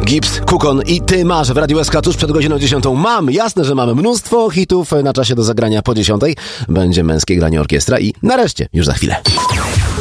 Gibbs, Kukon i Ty masz w Radiu SK tuż przed godziną 10. Mam, jasne, że mamy mnóstwo hitów na czasie do zagrania po 10. Będzie męskie granie orkiestra i nareszcie, już za chwilę.